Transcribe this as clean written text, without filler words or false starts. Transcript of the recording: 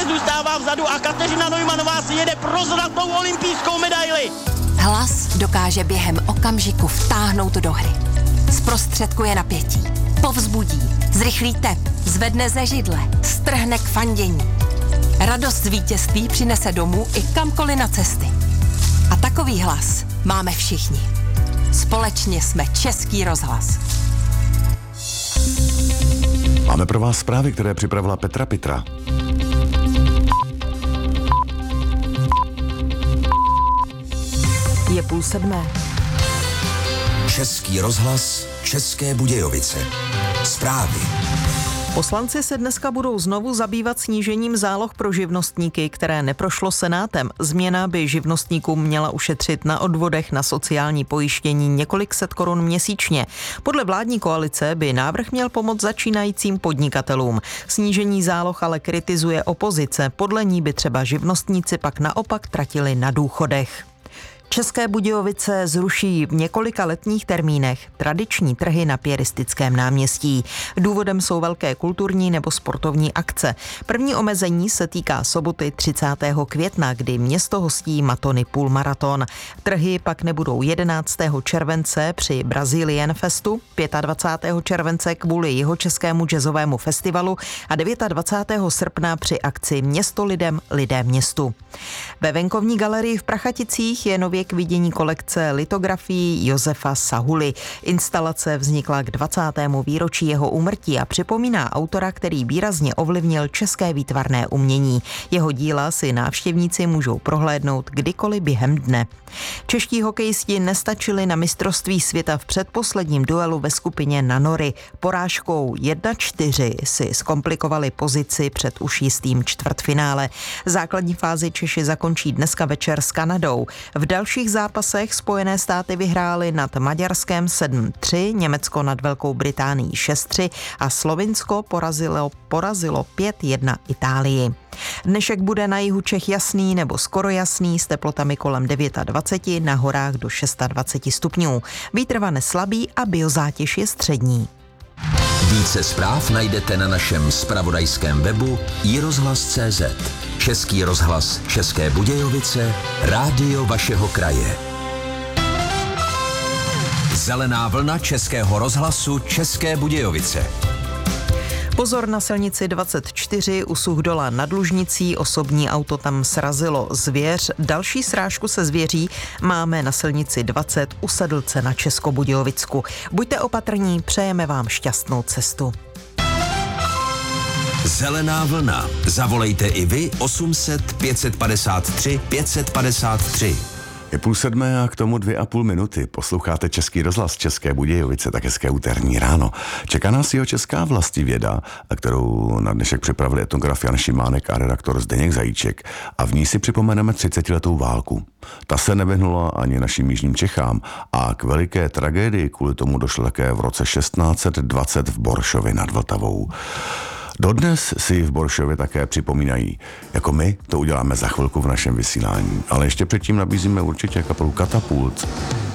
zůstává vzadu a Kateřina Neumannová si jede pro zlatou olympijskou medaili. Hlas dokáže během okamžiku vtáhnout do hry. Zprostředkuje napětí, povzbudí, zrychlí tep, zvedne ze židle, strhne k fandění. Radost z vítězství přinese domů i kamkoliv na cesty. A takový hlas máme všichni. Společně jsme Český rozhlas. Máme pro vás zprávy, které připravila Petra Pitra. Je 6:30. Český rozhlas, České Budějovice. Zprávy. Poslanci se dneska budou znovu zabývat snížením záloh pro živnostníky, které neprošlo Senátem. Změna by živnostníkům měla ušetřit na odvodech na sociální pojištění několik set korun měsíčně. Podle vládní koalice by návrh měl pomoct začínajícím podnikatelům. Snížení záloh ale kritizuje opozice. Podle ní by třeba živnostníci pak naopak tratili na důchodech. České Budějovice zruší v několika letních termínech tradiční trhy na Pieristickém náměstí. Důvodem jsou velké kulturní nebo sportovní akce. První omezení se týká soboty 30. května, kdy město hostí Matony půlmaraton. Trhy pak nebudou 11. července při Brazilian Festu, 25. července kvůli Jihočeskému jazzovému festivalu a 29. srpna při akci Město lidem, lidé městu. Ve venkovní galerii v Prachaticích je nově k vidění kolekce litografií Josefa Sahuly. Instalace vznikla k 20. výročí jeho úmrtí a připomíná autora, který výrazně ovlivnil české výtvarné umění. Jeho díla si návštěvníci můžou prohlédnout kdykoliv během dne. Čeští hokejisti nestačili na mistrovství světa v předposledním duelu ve skupině na nory. Porážkou 1-4 si zkomplikovali pozici před už jistým čtvrtfinále. Základní fázi Češi zakončí dneska večer s Kanadou. V dalších zápasech Spojené státy vyhrály nad Maďarskem 7-3, Německo nad Velkou Británií 6-3 a Slovinsko porazilo 5-1 Itálii. Dnešek bude na jihu Čech jasný nebo skoro jasný s teplotami kolem 29, na horách do 26 stupňů. Vítr vane slabý a biozátěž je střední. Více zpráv najdete na našem zpravodajském webu iRozhlas.cz. Český rozhlas České Budějovice, rádio vašeho kraje. Zelená vlna Českého rozhlasu České Budějovice. Pozor na silnici 24 u Suchdola nad Lužnicí, osobní auto tam srazilo zvěř. Další srážku se zvěří máme na silnici 20 u Sedlce na Českobudějovicku. Buďte opatrní, přejeme vám šťastnou cestu. Zelená vlna. Zavolejte i vy 800 553 553. Je 6:30 a k tomu 2,5 minuty. Posloucháte Český rozhlas České Budějovice, tak hezké úterní ráno. Čeká nás Jihočeská vlastivěda, kterou na dnešek připravili etnograf Jan Šimánek a redaktor Zdeněk Zajíček. A v ní si připomeneme 30letou válku. Ta se nevyhnula ani našim jižním Čechám a k veliké tragédii kvůli tomu došlo také v roce 1620 v Boršově nad Vltavou. Dodnes si v Boršově také připomínají. Jako my to uděláme za chvilku v našem vysílání. Ale ještě předtím nabízíme určitě kapelu Katapult.